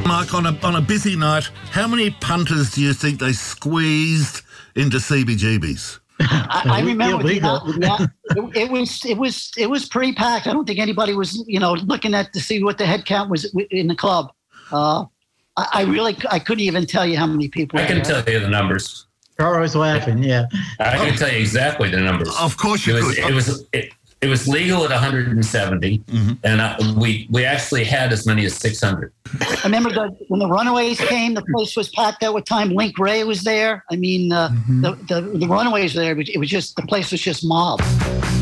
Mark, on a busy night, how many punters do you think they squeezed into CBGB's? I remember it was pretty packed. I don't think anybody was looking to see what the head count was in the club. I couldn't even tell you how many people. I can tell you the numbers. Roro's laughing. Yeah, I can tell you exactly the numbers. Of course you could. It was legal at 170, and we actually had as many as 600. I remember when the Runaways came, the place was packed out with time. Link Ray was there. I mean, the Runaways were there. It was just, the place was just mobbed.